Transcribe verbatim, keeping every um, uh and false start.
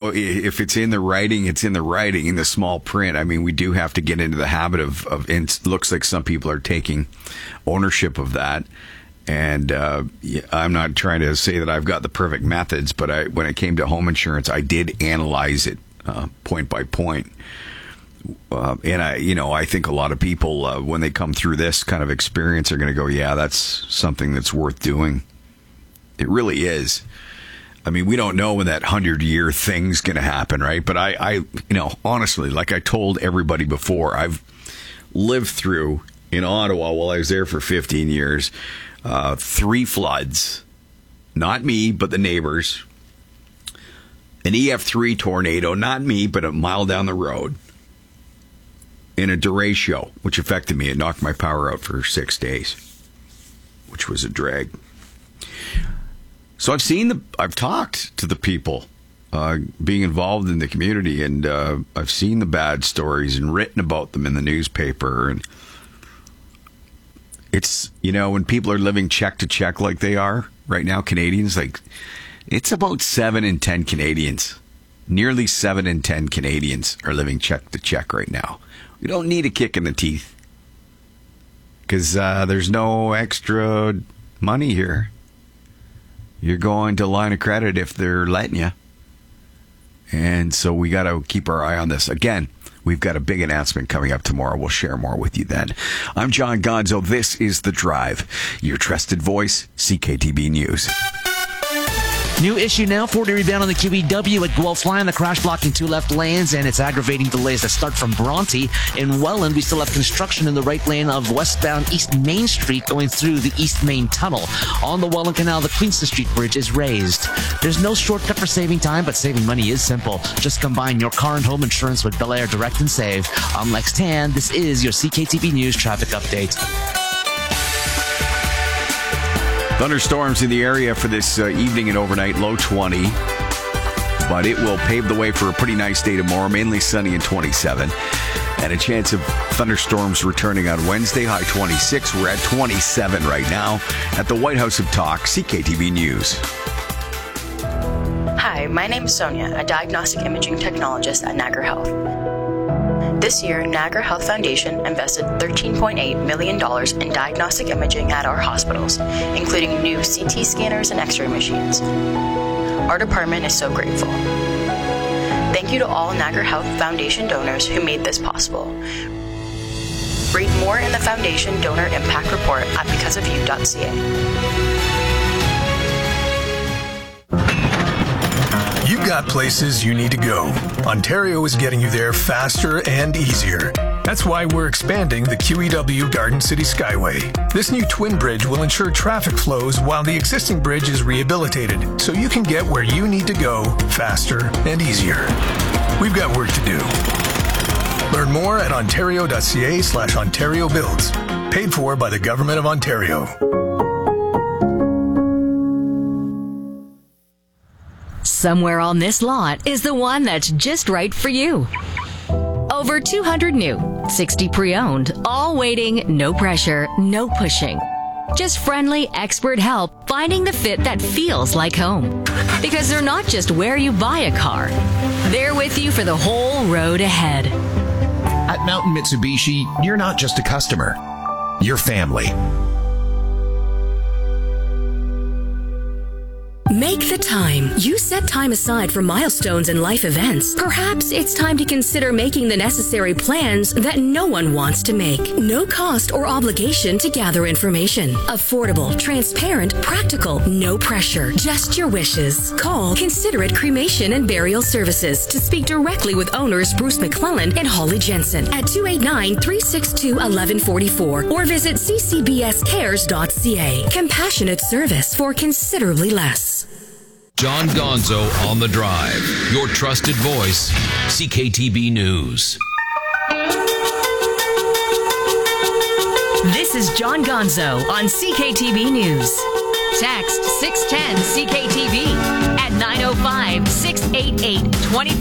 if it's in the writing, it's in the writing, in the small print. I mean, we do have to get into the habit of, of and it looks like some people are taking ownership of that. And uh, I'm not trying to say that I've got the perfect methods, but I, when it came to home insurance, I did analyze it uh, point by point. Uh, and I, you know, I think a lot of people, uh, when they come through this kind of experience, are going to go, yeah, that's something that's worth doing. It really is. I mean, we don't know when that hundred-year thing's going to happen, right? But I, I, you know, honestly, like I told everybody before, I've lived through, in Ottawa, while I was there for fifteen years, uh, three floods. Not me, but the neighbors. An E F three tornado, not me, but a mile down the road. And a derecho, which affected me. It knocked my power out for six days, which was a drag. So I've seen the, I've talked to the people uh, being involved in the community, and uh, I've seen the bad stories and written about them in the newspaper. And it's, you know, when people are living check to check like they are right now, Canadians, like, it's about seven in ten Canadians, nearly seven in ten Canadians are living check to check right now. We don't need a kick in the teeth because uh, there's no extra money here. You're going to line of credit if they're letting you. And so we got to keep our eye on this. Again, we've got a big announcement coming up tomorrow. We'll share more with you then. I'm John Gonzo. This is The Drive, your trusted voice, C K T B News. New issue now, forty rebound on the Q E W at Guelph Line. The crash blocking two left lanes, and it's aggravating delays that start from Bronte. In Welland, we still have construction in the right lane of westbound East Main Street going through the East Main Tunnel. On the Welland Canal, the Queenston Street Bridge is raised. There's no shortcut for saving time, but saving money is simple. Just combine your car and home insurance with Bel Air Direct and Save. I'm Lex Tan. This is your C K T B News traffic update. Thunderstorms in the area for this uh, evening and overnight, low twenty. But it will pave the way for a pretty nice day tomorrow, mainly sunny and twenty-seven. And a chance of thunderstorms returning on Wednesday, high twenty-six. We're at twenty-seven right now at the White House of Talk, C K T V News. Hi, my name is Sonia, a diagnostic imaging technologist at Niagara Health. This year, Niagara Health Foundation invested thirteen point eight million dollars in diagnostic imaging at our hospitals, including new C T scanners and X-ray machines. Our department is so grateful. Thank you to all Niagara Health Foundation donors who made this possible. Read more in the Foundation Donor Impact Report at because of you dot c a. You've got places you need to go. Ontario is getting you there faster and easier. That's why we're expanding the Q E W Garden City Skyway. This new twin bridge will ensure traffic flows while the existing bridge is rehabilitated, so you can get where you need to go faster and easier. We've got work to do. Learn more at ontario.ca slash Ontario Builds. Paid for by the Government of Ontario. Somewhere on this lot is the one that's just right for you. Over two hundred new, sixty pre-owned, all waiting, no pressure, no pushing. Just friendly, expert help finding the fit that feels like home. Because they're not just where you buy a car. They're with you for the whole road ahead. At Mountain Mitsubishi, you're not just a customer. You're family. Make the time. You set time aside for milestones and life events. Perhaps it's time to consider making the necessary plans that no one wants to make. No cost or obligation to gather information. Affordable, transparent, practical, no pressure. Just your wishes. Call Considerate Cremation and Burial Services to speak directly with owners Bruce McClellan and Holly Jensen at two eight nine, three six two, one one four four or visit c c b s cares dot c a. Compassionate service for considerably less. John Gonzo on The Drive, your trusted voice, C K T B News. This is John Gonzo on C K T B News. Text six one zero C K T B at nine oh five, six eight eight, two